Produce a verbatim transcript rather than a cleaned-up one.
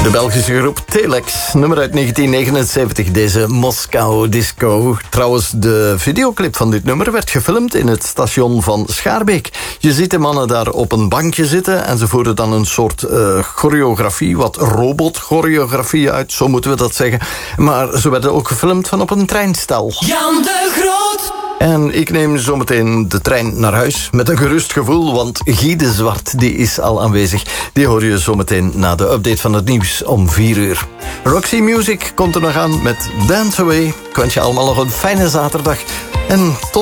De Belgische groep Telex, nummer uit negentien negenenzeventig, deze Moskou Disco. Trouwens, de videoclip van dit nummer werd gefilmd in het station van Schaarbeek. Je ziet de mannen daar op een bankje zitten en ze voeren dan een soort uh, choreografie, wat robot-choreografie uit, zo moeten we dat zeggen. Maar ze werden ook gefilmd van op een treinstel. Jan de Groot! En ik neem zometeen de trein naar huis met een gerust gevoel, want Guy de Zwart die is al aanwezig. Die hoor je zometeen na de update van het nieuws om vier uur. Roxy Music komt er nog aan met Dance Away. Ik wens je allemaal nog een fijne zaterdag en tot